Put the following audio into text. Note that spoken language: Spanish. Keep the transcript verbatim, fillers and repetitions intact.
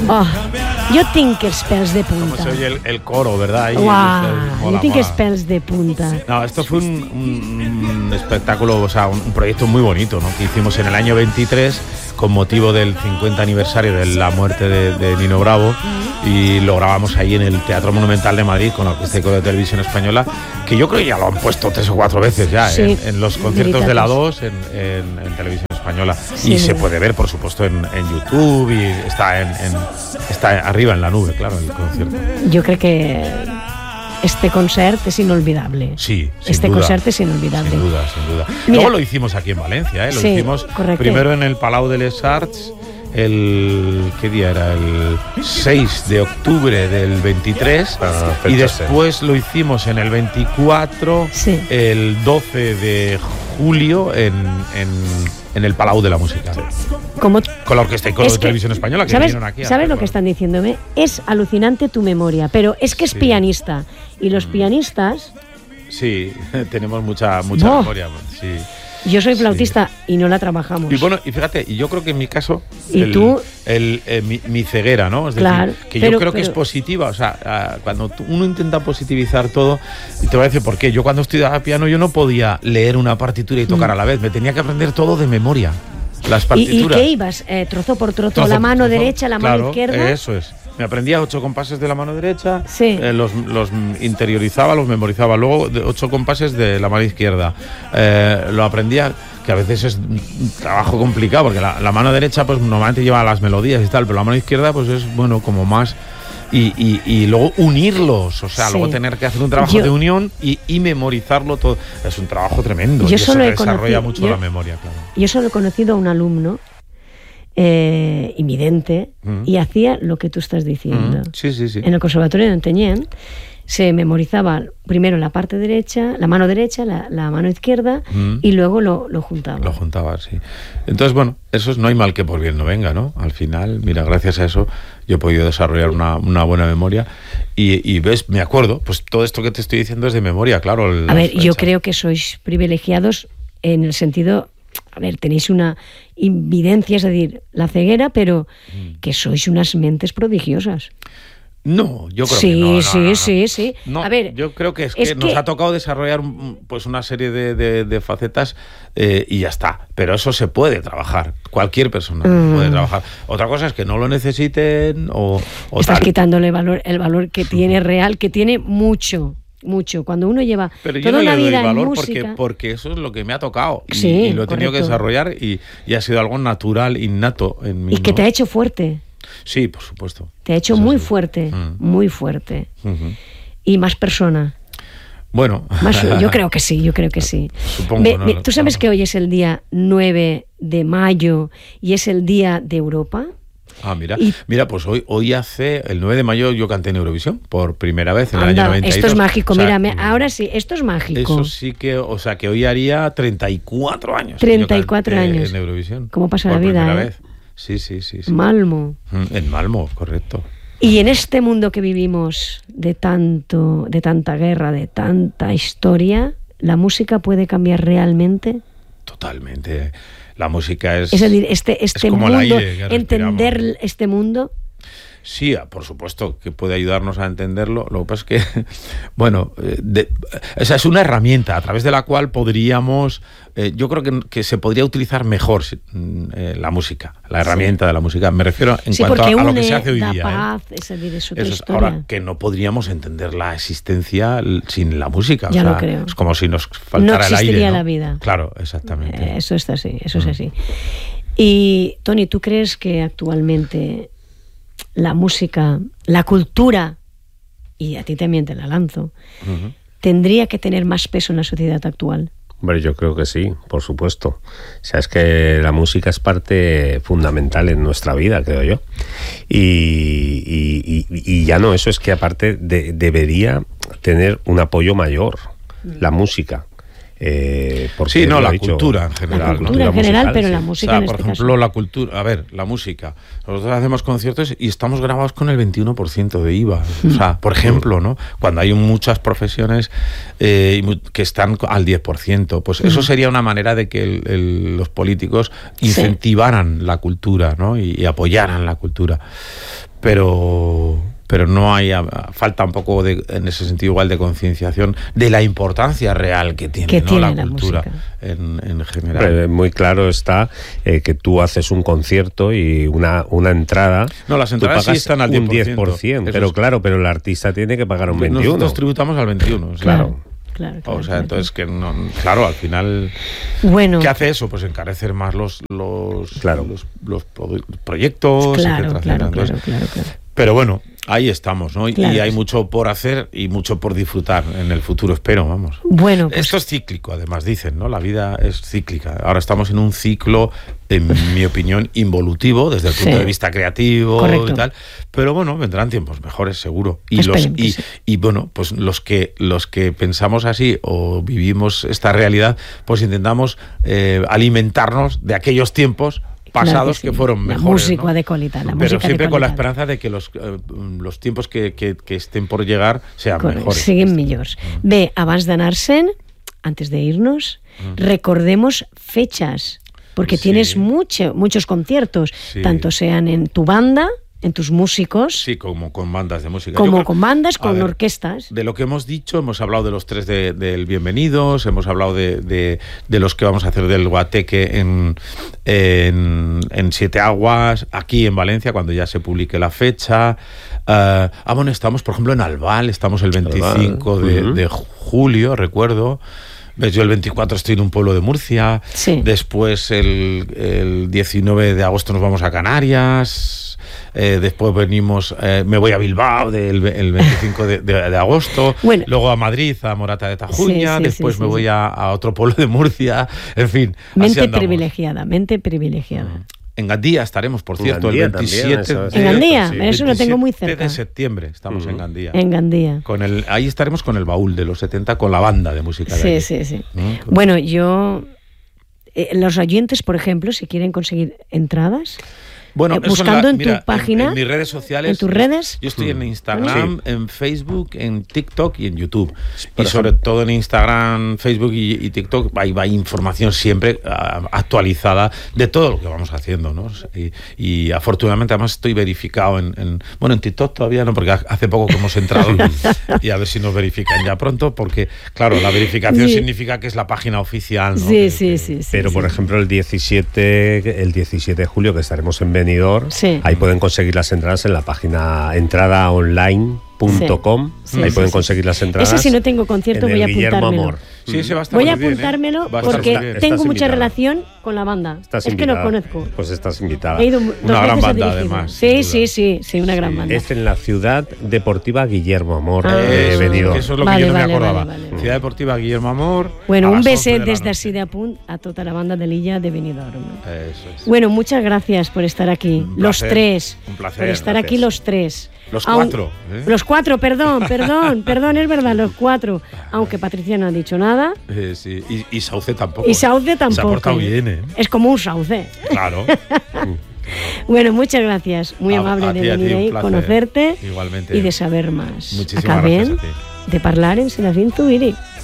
Oh, jo tinc els pèls de punta. Como se oye el, el coro, ¿verdad? Wow, yo tinc els pèls de punta. No, esto fue un, un, un espectáculo, o sea, un, un proyecto muy bonito, ¿no? Que hicimos en el año veintitrés con motivo del cincuenta aniversario de la muerte de, de Nino Bravo, y lo grabamos ahí en el Teatro Monumental de Madrid con la Orquesta y Coro de Televisión Española, que yo creo que ya lo han puesto tres o cuatro veces ya, sí, en, en los conciertos de la dos en, en, en Televisión Española. Sí, y se puede ver, por supuesto, en, en YouTube, y está, en, en, está arriba en la nube, claro, el concierto. Yo creo que este concert es inolvidable. Sí, sin Este duda, concert es inolvidable. Sin duda, sin duda. Mira, luego lo hicimos aquí en Valencia, ¿eh? Lo sí, hicimos correcte. Primero en el Palau de les Arts, el ¿qué día era? El seis de octubre del veintitrés, Ah, y después lo hicimos en el veinticuatro, sí, el doce de julio en, en, en el Palau de la Música. Como, con la Orquesta y Coro es de que, Televisión Española, que ¿sabes, vinieron aquí. ¿Sabes hacer, lo que están diciéndome? Es alucinante tu memoria, pero es que es Sí. pianista. Y los pianistas... Sí, tenemos mucha, mucha Oh. memoria. Sí. Yo soy flautista sí. y no la trabajamos. Y bueno, y fíjate, y yo creo que en mi caso, ¿Y el, tú? el, el, mi, mi ceguera, ¿no? Es claro, decir, que pero, yo creo pero, que es positiva. O sea, cuando uno intenta positivizar todo, y te voy a decir por qué. Yo cuando estudiaba piano, yo no podía leer una partitura y tocar mm. a la vez. Me tenía que aprender todo de memoria. Las partituras. ¿Y, y qué ibas? Eh, trozo por trozo, trozo la mano trozo, derecha, la claro, mano izquierda. Eso es. Me aprendía ocho compases de la mano derecha, sí. eh, los, los interiorizaba, los memorizaba. Luego de ocho compases de la mano izquierda. Eh, lo aprendía, que a veces es un trabajo complicado, porque la, la mano derecha pues normalmente lleva las melodías y tal, pero la mano izquierda pues es, bueno, como más... Y, y, y luego unirlos, o sea, sí. luego tener que hacer un trabajo yo, de unión y, y memorizarlo todo. Es un trabajo tremendo. Yo y eso solo he desarrolla conocido, mucho yo, la memoria, claro. Yo solo he conocido a un alumno eh, invidente mm. y hacía lo que tú estás diciendo. Mm. Sí, sí, sí. En el Conservatorio de Ontinyent se memorizaba primero la parte derecha, la mano derecha, la, la mano izquierda, mm. y luego lo, lo juntaba. Lo juntaba, sí. Entonces, bueno, eso es, no hay mal que por bien no venga, ¿no? Al final, mira, gracias a eso yo he podido desarrollar una, una buena memoria. Y, y ves, me acuerdo, pues todo esto que te estoy diciendo es de memoria, claro. A ver, fecha. Yo creo que sois privilegiados en el sentido... A ver, tenéis una invidencia, es decir, la ceguera, pero mm. que sois unas mentes prodigiosas. No, yo creo sí, que no. no, sí, no, no. sí, sí. No, a ver, yo creo que es que es nos que... ha tocado desarrollar pues una serie de, de, de facetas eh, y ya está. Pero eso se puede trabajar. Cualquier persona mm. puede trabajar. Otra cosa es que no lo necesiten o, o Estás tal. quitándole valor, el valor que tiene real, que tiene mucho. Mucho. Cuando uno lleva Pero toda yo no una le doy vida valor en porque, música... porque eso es lo que me ha tocado y, sí, y lo he correcto. tenido que desarrollar y, y ha sido algo natural, innato en mí. Y que ¿no? te ha hecho fuerte. Sí, por supuesto. Te ha hecho eso muy sí. fuerte, mm. muy fuerte. Uh-huh. Y más persona. Bueno. Más, yo creo que sí, yo creo que sí. Supongo, me, ¿no? me, ¿Tú sabes no. que hoy es el día nueve de mayo y es el día de Europa? Ah, mira, y, mira, pues hoy, hoy hace, el nueve de mayo yo canté en Eurovisión por primera vez en anda, el año noventa y dos. Esto es mágico, o sea, mira, me, ahora sí, esto es mágico. Eso sí que, o sea, que hoy haría treinta y cuatro años. treinta y cuatro años. En Eurovisión. ¿Cómo pasa por la vida? Primera ¿eh? vez. Sí, sí, sí, sí. Malmo. En Malmo, correcto. Y en este mundo que vivimos de tanto, de tanta guerra, de tanta historia, ¿la música puede cambiar realmente? Totalmente. La música es... Es decir, este, este es como mundo, el aire que entender respiramos. este mundo... Sí, por supuesto que puede ayudarnos a entenderlo. Lo que pasa es que, bueno, de, esa es una herramienta a través de la cual podríamos, eh, yo creo que, que se podría utilizar mejor eh, la música, la herramienta sí. de la música. Me refiero en sí, cuanto a, a lo que se hace hoy da día. Paz, ¿eh? es decir, es otra Eso es, historia. ahora que no podríamos entender la existencia sin la música. Ya o sea, lo creo. Es como si nos faltara el aire. No existiría ¿no? la vida. Claro, exactamente. Eh, eso está así, eso mm. es así. Y, Toni, ¿tú crees que actualmente la música, la cultura, y a ti también te la lanzo, uh-huh. tendría que tener más peso en la sociedad actual? Hombre, yo creo que sí, por supuesto. O sea, es que la música es parte fundamental en nuestra vida, creo yo. Y, y, y, y ya no, eso es que aparte de, debería tener un apoyo mayor, mm. la música. Eh, sí, no, la dicho, cultura en general. La cultura ¿no? en general, musical, pero sí. la música o sea, en por este ejemplo, caso. la cultura, a ver, la música. Nosotros hacemos conciertos y estamos grabados con el veintiuno por ciento de I V A. O sea, por ejemplo, ¿no? Cuando hay muchas profesiones eh, que están al diez por ciento, pues eso sería una manera de que el, el, los políticos incentivaran sí. la cultura, ¿no? Y, y apoyaran la cultura. pero... pero no hay, falta un poco de, en ese sentido igual de concienciación de la importancia real que tiene, que ¿no? tiene la, la cultura en, en general. Pero muy claro está eh, que tú haces un concierto y una, una entrada, no, las entradas sí están al un diez por ciento, pero es... claro, pero el artista tiene que pagar un veintiuno por ciento. Nosotros tributamos al veintiuno por ciento, claro. Claro, claro, o sea, claro. entonces que no, claro, al final, bueno, ¿qué hace eso? Pues encarecer más los los, claro. los, los proyectos, claro, etcétera, claro, etcétera. Entonces, claro, claro, claro. Pero bueno, ahí estamos, ¿no? Claro. Y hay mucho por hacer y mucho por disfrutar en el futuro, espero, vamos. Bueno, pues... Esto es cíclico, además, dicen, ¿no? La vida es cíclica. Ahora estamos en un ciclo, en mi opinión, involutivo, desde el punto sí. de vista creativo. Correcto. Y tal. Pero bueno, vendrán tiempos mejores, seguro. Y los y, sí. y bueno, pues los que los que pensamos así o vivimos esta realidad, pues intentamos eh, alimentarnos de aquellos tiempos pasados claro que, sí. que fueron mejores. La música ¿no? de qualitat, la Pero música siempre de con la qualitat. esperanza de que los, eh, los tiempos que, que, que estén por llegar sean Correcte, mejores. Siguin millors. Mm. Bé, abans d'anar-se'n, antes de irnos, mm. recordemos fechas, porque sí. tienes mucho, muchos conciertos, sí. tanto sean en tu banda, en tus músicos. Sí, como con bandas de música. Como creo, con bandas, con ver, orquestas. De lo que hemos dicho, hemos hablado de los tres del de, de Bienvenidos, hemos hablado de, de, de los que vamos a hacer del Guateque en, en, en Siete Aguas, aquí en Valencia, cuando ya se publique la fecha. Uh, ah, bueno, estamos, por ejemplo, en Albal, estamos el veinticinco de, uh-huh. de julio, recuerdo. Yo el veinticuatro estoy en un pueblo de Murcia. Sí. Después el, el diecinueve de agosto nos vamos a Canarias. Eh, después venimos, eh, me voy a Bilbao del, el veinticinco de, de, de agosto. Bueno. Luego a Madrid, a Morata de Tajuña. Sí, sí, después sí, sí, me voy sí. a, a otro pueblo de Murcia. En fin. Mente privilegiada, mente privilegiada. En Gandía estaremos, por cierto, el veintisiete también, ¿En Gandía? Sí. Eso lo tengo muy cerca. de septiembre estamos uh-huh. en Gandía. En Gandía. Con el, ahí estaremos con el baúl de los setenta, con la banda de música de Sí, allí. sí, sí. ¿No? Bueno, yo... Eh, los oyentes, por ejemplo, si quieren conseguir entradas... Bueno, eh, buscando la, en mira, tu página, en, en mis redes sociales, en tus redes, yo estoy en Instagram, sí. en Facebook, en TikTok y en YouTube. Por y sobre todo en Instagram, Facebook y, y TikTok hay, hay información siempre uh, actualizada de todo lo que vamos haciendo, ¿no? Y, y afortunadamente además estoy verificado en, en bueno en TikTok todavía no, porque hace poco que hemos entrado y a ver si nos verifican ya pronto, porque claro, la verificación sí. significa que es la página oficial, ¿no? Sí, que, sí, que, sí, sí. Pero sí, por sí. ejemplo el diecisiete, el diecisiete de julio que estaremos en Benidorm, Sí. ahí pueden conseguir las entradas en la página entrada online punto com. Sí. Ahí sí, pueden sí, conseguir las entradas. Ese si no tengo concierto voy a apuntármelo. Sí, ese va a estar voy a bien, apuntármelo ¿eh? porque bien. tengo mucha invitada. relación con la banda. Estás es invitada. que lo conozco. Pues estás invitada. He ido una gran banda además. Sí, sí, sí, sí, una gran sí. banda. Es en la Ciudad Deportiva Guillermo Amor ah, de eso, Benidorm. Eso es lo vale, que yo no vale, me acordaba. Vale, vale, vale. Ciudad Deportiva Guillermo Amor. Bueno, un beset desde así de apunt a toda la banda de l'illa de Benidorm. Eso es. Bueno, muchas gracias por estar aquí. Un los placer, tres. Un placer. Por estar gracias. aquí los tres. Los cuatro. ¿eh? Los cuatro, perdón, perdón, perdón, es verdad, los cuatro. Aunque Patricia no ha dicho nada. Eh, sí. Y, y Sauce tampoco. Y Sauce tampoco. Se ha portado bien, ¿eh? Es como un sauce. Claro. Bueno, muchas gracias. Muy a, amable a de ti, venir ahí, placer. conocerte Igualmente. y de saber más. Muchísimas Acabem gracias a ti. de parlar en Serafín Zubiri.